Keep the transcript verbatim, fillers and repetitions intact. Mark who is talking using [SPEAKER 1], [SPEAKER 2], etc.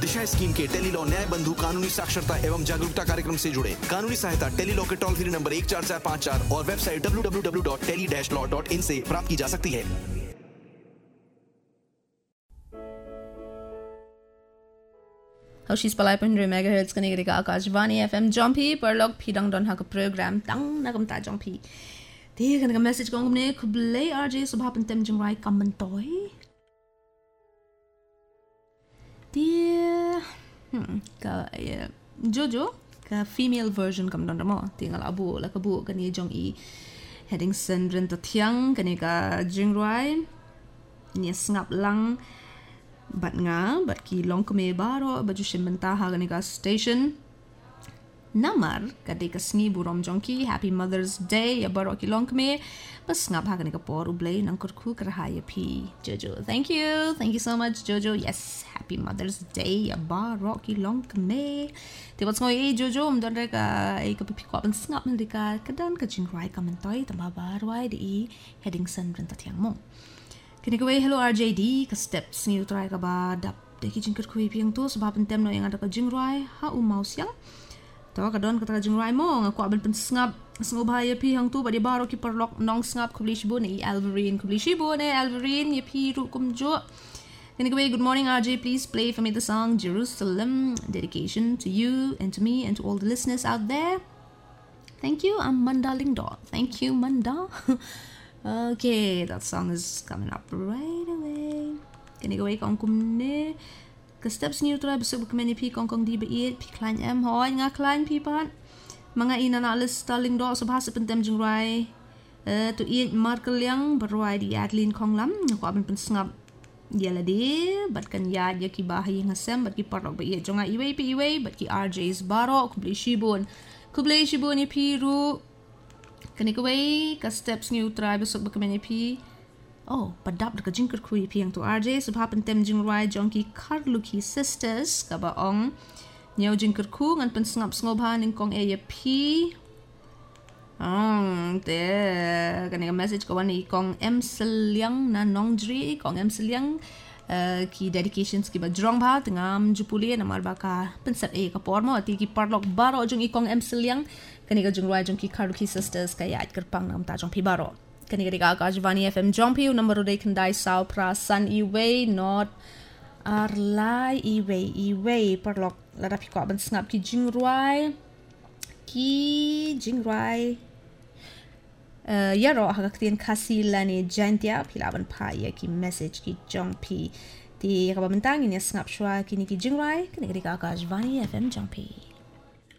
[SPEAKER 1] दिशा स्कीम के टेलीलॉ न्याय बंधु कानूनी साक्षरता एवं जागरूकता कार्यक्रम से जुड़े। कानूनी सहायता टेलीलॉ के टोल फ्री नंबर एक चार चार पाँच चार और website W W W dot tele dash law dot in से प्राप्त की जा सकती है।
[SPEAKER 2] Hausis palai pendri megahertz kani gari ka Akashvani F M Jumpy perlog pidang don ha ka program tang nagam ta Jumpy. Ti kan ka message kong ne kublay R J subha pentem jumrai kamantoy. Ti hmm ka Jojo ka female version kam don mo tingal abu la ka bu kani jong i heading sendren to thiang kani ka jingrai ni snap lang bat nga bat ki long kame baro baju shimenta ha gani ka station namar kade ka sngi burom jongki happy mother's day ya baro ki long kame bas ngap ha gani ka por ublay nang kur khu kra ya pi Jojo. Thank you thank you so much Jojo. Yes, happy mother's day ya baro ki long kame te what's ngoi e Jojo um don ka e ka pi ko ban snap ndi ka kadan ka jingrai kamentoi tamba barwai di heading sun ren ta thiang mo. Kini kawai hello R J D ka steps ni utrai ka ba dap de ki jingkar kui piang tu sebab pentem no yang ada ka jingrai ha u mau siang to ka don ka ta jingrai mo nga ko ben pen snap sngo ba ya pi hang tu ba di baro ki perlok nong snap kublish bu ni Alvarine kublish bu ne Alvarine ya pi ru kum jo. Kini kawai good morning R J, please play for me the song Jerusalem, dedication to you and to me and to all the listeners out there. Thank you. I'm Manda Lingdo. Thank you Manda. Okay, that song is coming up right away. Kini gawai kong kumne ka steps ni utra besok kemeni pi kong kong di beit pi klan em hoy nga klan pi pat mga ina na alis starling do so bahasa pentem jingrai eh tu i markel yang berwai di Adeline kong lam ko aben pen sngap yela de bat kan ya ya ki bahay ngasem bat ki parok ba i jonga iway pi iway bat ki R J's barok kubli shibon kubli shibon ni pi ru kani kawai ka steps ni utrai besok bakameni pi oh padap dekat jingker kui pi yang tu R J sebab pentem jingrai jongki Karluki sisters ka baong nyau jingker ku ngan pen sngap sngoban ning kong e pi ah te kani ka message ko wani kong M Seliang na nongjri kong M Seliang Uh, ki dedications ki ba jrong ba tengam jupuli na marba ka pensat e ka pormo ati ki parlok baro jong ikong M Seliang kani ka jungrai jong ki Karluki sisters ka yat kerpang nam ta jong pi baro kani ka Akashvani F M jong pi number de kendai sau prasan iway not arlai iway iway parlok lada pi ko ban snap ki jingrai ki jingrai Uh, yaro hagak tien kasi lani jantia pilaban pa ya ki message ki jong pi ti ka bamantang ini snap shwa kini ki jingrai kini ka Akashvani F M jong pi.